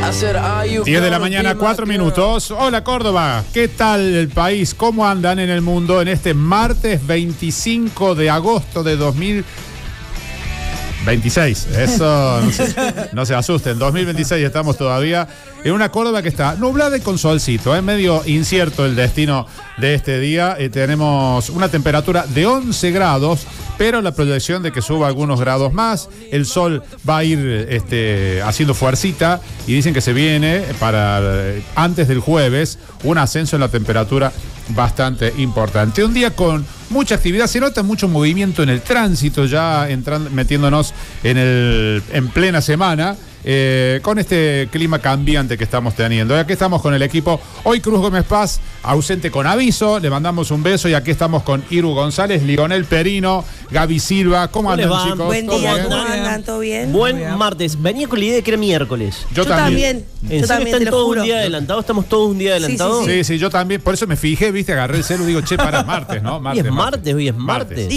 10 de la mañana, 4 minutos. Hola Córdoba, ¿qué tal el país? ¿Cómo andan en el mundo en este martes 25 de agosto de 2026? Eso no se asusten, 2026 estamos todavía en una Córdoba que está nublada y con solcito, medio incierto el destino de este día. Tenemos una temperatura de 11 grados, pero la proyección de que suba algunos grados más. El sol va a ir haciendo fuercita y dicen que se viene para antes del jueves un ascenso en la temperatura bastante importante. Un día con mucha actividad, se nota mucho movimiento en el tránsito, ya metiéndonos en plena semana. Con este clima cambiante que estamos teniendo. Y aquí estamos con el equipo. Hoy Cruz Gómez Paz, ausente con aviso. Le mandamos un beso. Y aquí estamos con Iru González, Lionel Perino, Gaby Silva. ¿Cómo andan, chicos? Buen día, ¿cómo andan? ¿Todo bien? Buen martes. Venía con la idea de que era miércoles. Yo también. Yo también, ¿Están todos un día adelantado? ¿Estamos todos un día adelantados? Sí, yo también. Por eso me fijé, viste, agarré el celu y digo, che, para martes, ¿no? Hoy es martes.